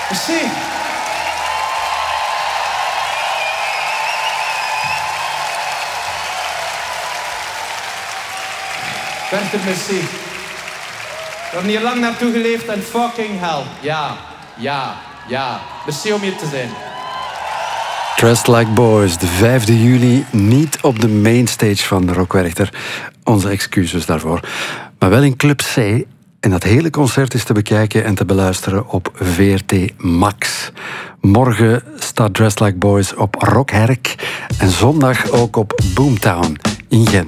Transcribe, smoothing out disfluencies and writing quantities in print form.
Merci. Werter, merci. We hebben hier lang naartoe geleefd en fucking hell. Ja. Merci om hier te zijn. Dressed Like Boys, de 5 juli, niet op de mainstage van de Rock Werchter. Onze excuses daarvoor. Maar wel in Club C. En dat hele concert is te bekijken en te beluisteren op VRT Max. Morgen staat Dressed Like Boys op Rockherk. En zondag ook op Boomtown in Gent.